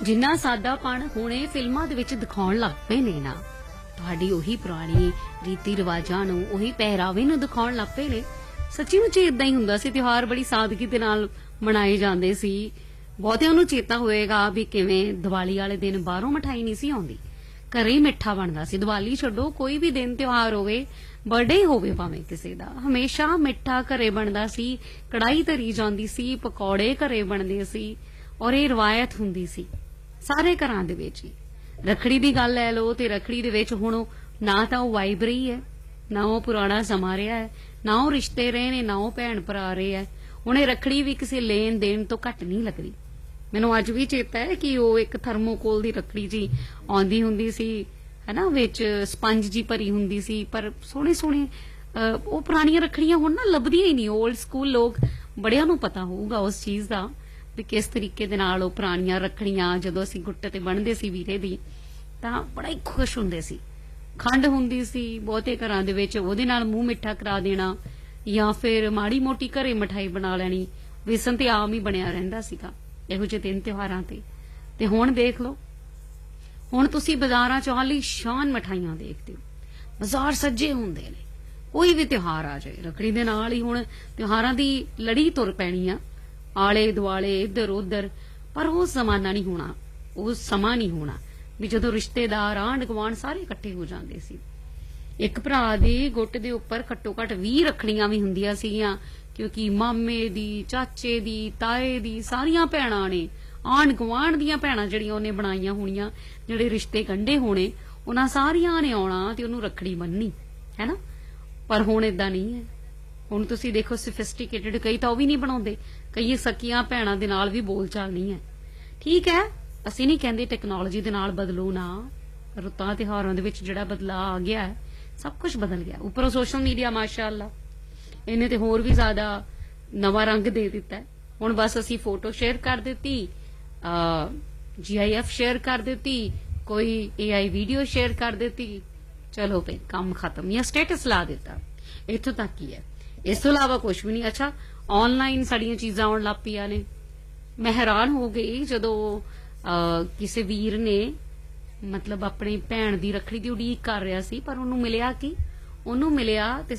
ਜਿੰਨਾ ਸਾਦਾਪਣ ਹੁਣ ਇਹ ਫਿਲਮਾਂ ਦੇ ਵਿੱਚ ਦਿਖਾਉਣ ਲੱਗ ਪਏ ਨੇ ਨਾ, ਤੁਹਾਡੀ ਉਹੀ ਪੁਰਾਣੀ ਰੀਤੀ ਰਿਵਾਜਾਂ ਨੂੰ, ਉਹੀ ਪਹਿਰਾਵੇ ਨੂੰ ਦਿਖਾਉਣ ਲੱਗ ਪਏ ਨੇ। ਸੱਚੀ ਮੁੱਚ ਇਦਾਂ ਹੀ ਹੁੰਦਾ ਸੀ, ਤਿਉਹਾਰ ਬੜੀ ਸਾਦਗੀ ਦੇ ਨਾਲ ਮਨਾਏ ਜਾਂਦੇ ਸੀ। ਬਹੁਤਿਆਂ ਨੂੰ ਚੇਤਾ ਹੋਏਗਾ ਵੀ ਕਿਵੇਂ ਦੀਵਾਲੀ ਵਾਲੇ ਦਿਨ ਬਾਹਰੋਂ ਮਠਾਈ ਨਹੀਂ ਸੀ ਆਉਂਦੀ, ਘਰੇ ਹੀ ਮਿੱਠਾ ਬਣਦਾ ਸੀ। ਦੀਵਾਲੀ ਛੱਡੋ, ਕੋਈ ਵੀ ਦਿਨ ਤਿਉਹਾਰ ਹੋਵੇ, ਬਰਥਡੇ ਹੋਵੇ ਭਾਵੇਂ ਕਿਸੇ ਦਾ, ਹਮੇਸ਼ਾ ਮਿੱਠਾ ਘਰੇ ਬਣਦਾ ਸੀ, ਕੜਾਈ ਧਰੀ ਜਾਂਦੀ ਸੀ, ਪਕੌੜੇ ਘਰੇ ਬਣਦੇ ਸੀ, ਔਰ ਇਹ ਰਵਾਇਤ ਹੁੰਦੀ ਸੀ ਸਾਰੇ ਘਰਾਂ ਦੇ ਵਿੱਚ ਹੀ। ਰੱਖੜੀ ਦੀ ਗੱਲ ਲੈ ਲਓ ਤੇ ਰੱਖੜੀ ਦੇ ਵਿੱਚ ਹੁਣ ਨਾ ਤਾਂ ਉਹ ਵਾਈਬ ਰਹੀ ਹੈ, ਨਾ ਉਹ ਪੁਰਾਣਾ ਸਮਾਂ ਰਿਹਾ ਹੈ, ਨਾ ਉਹ ਰਿਸ਼ਤੇ ਰਹੇ ਨੇ, ਨਾ ਉਹ ਭੈਣ ਭਰਾ ਰਹੇ ਹੈ। ਹੁਣ ਇਹ ਰੱਖੜੀ ਵੀ ਕਿਸੇ ਲੈਣ ਦੇਣ ਤੋਂ ਘੱਟ ਨਹੀਂ ਲੱਗਦੀ। ਮੈਨੂੰ ਅੱਜ ਵੀ ਚੇਤਾ ਹੈ ਕਿ ਉਹ ਇੱਕ ਥਰਮੋਕੋਲ ਦੀ ਰੱਖੜੀ ਜੀ ਆਉਂਦੀ ਹੁੰਦੀ ਸੀ, ਹੈਨਾ, ਵਿੱਚ ਸਪੰਜ ਜੀ ਭਰੀ ਹੁੰਦੀ ਸੀ, ਪਰ ਸੋਹਣੇ ਸੋਹਣੇ ਉਹ ਪੁਰਾਣੀਆਂ ਰੱਖੜੀਆਂ ਹੁਣ ਨਾ ਲੱਭਦੀਆਂ ਹੀ ਨਹੀਂ। ਓਲਡ ਸਕੂਲ ਲੋਕ ਬੜਿਆਂ ਨੂੰ ਪਤਾ ਹੋਊਗਾ ਉਸ ਚੀਜ਼ ਦਾ ਵੀ ਕਿਸ ਤਰੀਕੇ ਦੇ ਨਾਲ ਉਹ ਪੁਰਾਣੀਆਂ ਰੱਖੜੀਆਂ ਜਦੋਂ ਅਸੀਂ ਗੁੱਟ ਤੇ ਬੰਨ੍ਹਦੇ ਸੀ ਵੀਰੇ ਦੀ, ਤਾਂ ਬੜਾ ਹੀ ਖੁਸ਼ ਹੁੰਦੇ ਸੀ। ਖੰਡ ਹੁੰਦੀ ਸੀ ਬਹੁਤੇ ਘਰਾਂ ਦੇ ਵਿੱਚ, ਉਹਦੇ ਨਾਲ ਮੂੰਹ ਮਿੱਠਾ ਕਰਾ ਦੇਣਾ, ਜਾਂ ਫਿਰ ਮਾੜੀ ਮੋਟੀ ਘਰੇ ਮਠਾਈ ਬਣਾ ਲੈਣੀ। ਵੇਸਣ ਤੇ ਆਮ ਹੀ ਬਣਿਆ ਰਹਿੰਦਾ ਸੀਗਾ ਇਹੋ ਜਿਹੇ ਦਿਨ ਤਿਉਹਾਰਾਂ ਤੇ ਹੁਣ ਦੇਖ ਲਓ, ਹੁਣ ਤੁਸੀਂ ਬਾਜ਼ਾਰਾਂ 'ਚ ਆਲੀਸ਼ਾਨ ਮਠਾਈਆਂ ਦੇਖਦੇ ਹੋ, ਬਾਜ਼ਾਰ ਸੱਜੇ ਹੁੰਦੇ ਨੇ। ਕੋਈ ਵੀ ਤਿਉਹਾਰ ਆ ਜਾਏ, ਰੱਖੜੀ ਦੇ ਨਾਲ ਹੀ ਹੁਣ ਤਿਉਹਾਰਾਂ ਦੀ ਲੜੀ ਤੁਰ ਪੈਣੀ ਆ, ਆਲੇ ਦੁਆਲੇ ਇੱਧਰ ਉੱਧਰ। ਪਰ ਉਹ ਜ਼ਮਾਨਾ ਨਹੀਂ ਹੋਣਾ, ਉਹ ਸਮਾਂ ਨਹੀਂ ਹੋਣਾ ਵੀ ਜਦੋਂ ਰਿਸ਼ਤੇਦਾਰ ਆਂਢ ਗੁਆਂਢ ਸਾਰੇ ਇਕੱਠੇ ਹੋ ਜਾਂਦੇ ਸੀ। ਇੱਕ ਭਰਾ ਦੇ ਗੁੱਟ ਦੇ ਉੱਪਰ ਘੱਟੋ ਘੱਟ 20 ਰੱਖੜੀਆਂ ਵੀ ਹੁੰਦੀਆਂ ਸੀਗੀਆਂ, ਕਿਉਂਕਿ ਮਾਮੇ ਦੀ, ਚਾਚੇ ਦੀ, ਤਾਏ ਦੀ, ਸਾਰੀਆਂ ਭੈਣਾਂ ਨੇ, ਆਂਢ ਗੁਆਂਢ ਦੀਆਂ ਭੈਣਾਂ ਜਿਹੜੀਆਂ ਉਹਨੇ ਬਣਾਈਆਂ ਹੋਣੀਆਂ, ਜਿਹੜੇ ਰਿਸ਼ਤੇ ਗੰਢੇ ਹੋਣੇ, ਉਹਨਾਂ ਸਾਰੀਆਂ ਨੇ ਆਉਣਾ ਤੇ ਉਹਨੂੰ ਰੱਖੜੀ ਬੰਨ੍ਹਣੀ, ਹੈ ਨਾ। ਪਰ ਹੁਣ ਏਦਾਂ ਨਹੀਂ ਹੈ। ਹੁਣ ਤੁਸੀਂ ਦੇਖੋ ਸੋਫਿਸਟੀਕੇਟਡ, ਕਈ ਤਾਂ ਉਹ ਵੀ ਨਹੀਂ ਬਣਾਉਂਦੇ, ਕਈ ਸਕੀਆਂ ਭੈਣਾਂ ਦੇ ਨਾਲ ਵੀ ਬੋਲਚਾਲ ਨਹੀਂ ਹੈ। ਠੀਕ ਹੈ, ਅਸੀਂ ਨਹੀਂ ਕਹਿੰਦੇ ਟੈਕਨੋਲੋਜੀ ਦੇ ਨਾਲ ਬਦਲੋ ਨਾ, ਰੁੱਤਾਂ ਤਿਉਹਾਰਾਂ ਦੇ ਵਿੱਚ ਜਿਹੜਾ ਬਦਲਾਅ ਆ ਗਿਆ ਹੈ, ਸਭ ਕੁਝ ਬਦਲ ਗਿਆ। ਉੱਪਰੋਂ ਸੋਸ਼ਲ ਮੀਡੀਆ ਮਾਸ਼ਾਅੱਲਾ ਇਹਨੇ ਤੇ ਹੋਰ ਵੀ ਜ਼ਿਆਦਾ ਨਵਾਂ ਰੰਗ ਦੇ ਦਿੱਤਾ ਹੈ। ਹੁਣ ਬਸ ਅਸੀਂ ਫੋਟੋ ਸ਼ੇਅਰ ਕਰ ਦਿੱਤੀ, GIF ਸ਼ੇਅਰ ਕਰ ਦਿੱਤੀ, ਕੋਈ AI ਵੀਡੀਓ ਸ਼ੇਅਰ ਕਰ ਦਿੱਤੀ, ਚਲੋ ਭਈ ਕੰਮ ਖਤਮ, ਜਾਂ ਸਟੇਟਸ ਲਾ ਦਿੱਤਾ, ਇੱਥੋਂ ਤੱਕ ਹੀ ਹੈ। ਇਸ ਤੋਂ ਇਲਾਵਾ ਕੁਝ ਵੀ ਨਹੀਂ। ਅੱਛਾ, ਆਨਲਾਈਨ ਸਾਡੀਆਂ ਚੀਜ਼ਾਂ ਆਉਣ ਲੱਗ ਪਈਆਂ ਨੇ। ਮੈਂ ਹੈਰਾਨ ਹੋ ਗਈ ਜਦੋਂ ਕਿਸੇ ਵੀਰ ਨੇ ਮਤਲਬ ਆਪਣੀ ਭੈਣ ਦੀ ਰੱਖੜੀ ਦੀ ਉਡੀਕ ਕਰ ਰਿਹਾ ਸੀ, ਪਰ ਉਹਨੂੰ ਮਿਲਿਆ ਤੇ